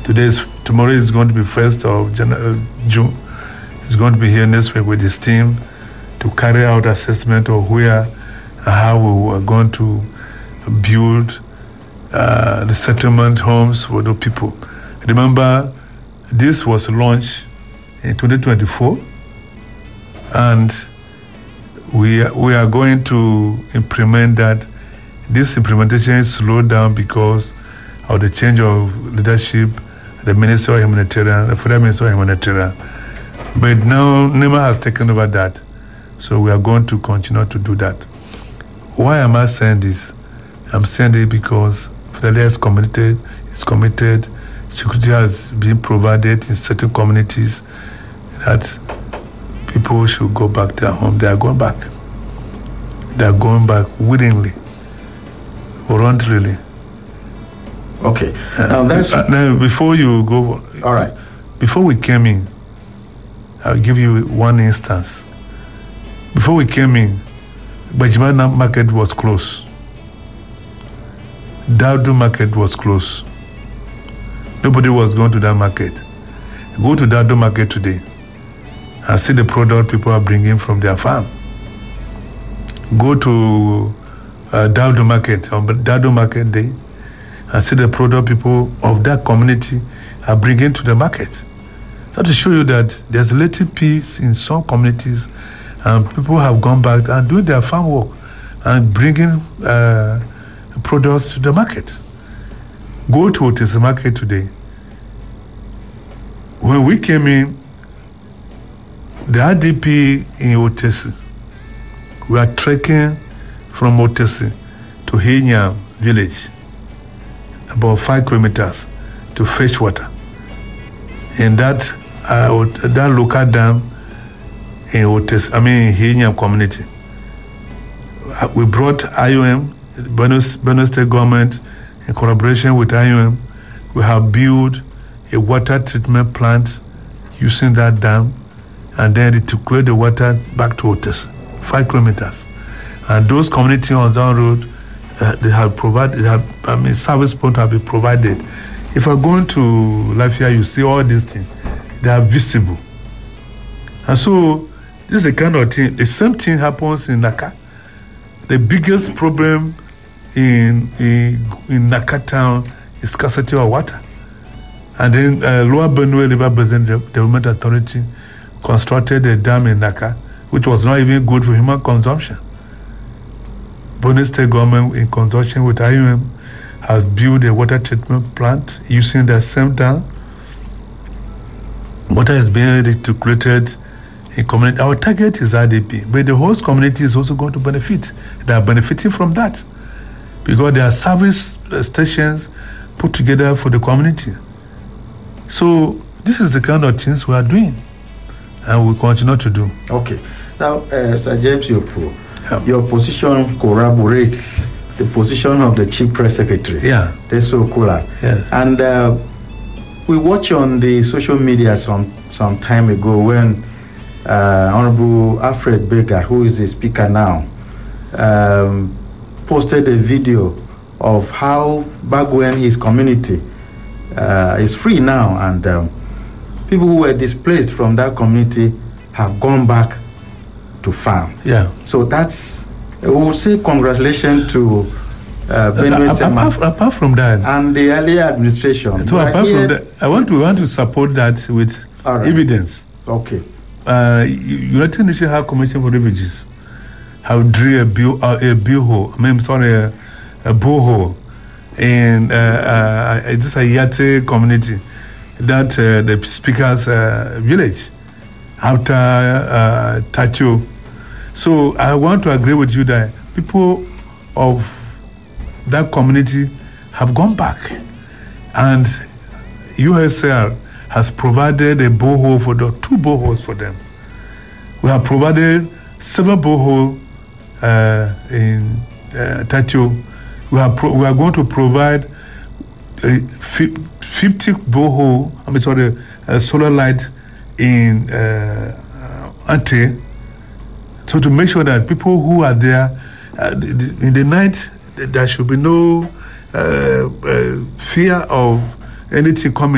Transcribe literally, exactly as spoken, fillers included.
Today's tomorrow is going to be first of June. He's going to be here next week with his team to carry out assessment of where and how we are going to build uh, the settlement homes for the people. Remember, this was launched in twenty twenty-four, and we are, we are going to implement that. This implementation is slowed down because of the change of leadership, the Minister of Humanitarian, the Federal Minister of Humanitarian. But now NEMA has taken over that, so we are going to continue to do that. Why am I saying this? I'm saying it because Fidelia is committed, is committed, security has been provided in certain communities that people should go back to their home. They are going back. They are going back willingly, voluntarily. Okay. Now that's uh, now before you go. All right. Before we came in, I'll give you one instance. Before we came in, Bajimana market was closed. Daudu market was closed. Nobody was going to that market. Go to Daudu market today and see the product people are bringing from their farm. Go to uh, Daudu market on Daudu market day and see the product people of that community are bringing to the market. So to show you that there's a little peace in some communities, and people have gone back and doing their farm work and bringing uh, products to the market. Go to Otese market today. When we came in, the I D P in Otese, we are trekking from Otese to Hinyam village, about five kilometers, to fetch water. And that uh, that local dam in Otese, I mean Hinyam community. We brought I O M, Benue State government, in collaboration with I O M. We have built a water treatment plant using that dam, and then it to create the water back to Otese, five kilometers. And those communities on that road, uh, they have provided, they have, I mean, service point have been provided. If you're going to Lafia, you see all these things, they are visible. And so, this is the kind of thing, the same thing happens in Naka. The biggest problem in in, in Naka town is scarcity of water. And then uh, Lower Benue River Basin Development Authority constructed a dam in Naka, which was not even good for human consumption. Benue State government, in conjunction with I O M, has built a water treatment plant using the same dam. Water is being recirculated in community. Our target is I D P, but the host community is also going to benefit. They are benefiting from that because there are service stations put together for the community. So this is the kind of things we are doing, and we continue to do. Okay. Now, uh, Sir James Yopo, yeah. Your position corroborates the position of the Chief Press Secretary. Yeah. Teso Kula. Yes. And uh, we watched on the social media some some time ago when uh, Honorable Alfred Bega, who is the speaker now, um, posted a video of how back when his community uh, is free now, and um, people who were displaced from that community have gone back to farm. Yeah. So that's, we will say congratulations to uh, Benue uh, apart, apart from that, and the earlier administration. So apart from that, I want to want to support that with right. evidence. Okay. Uh, United Nations High Commission for Refugees have drilled a bill uh, a borehole. I mean, sorry, a, a borehole in uh, uh, it's a Yate community, that uh, the speaker's uh, village after uh, Tacho. So I want to agree with you that people of that community have gone back, and U S L has provided a borehole for the two boreholes for them. We have provided seven boreholes uh, in uh, Tacho. We are pro- we are going to provide a fifty borehole. I mean, sorry, a solar light in uh, Ante. So to make sure that people who are there uh, in the night, there should be no uh, uh, fear of anything coming.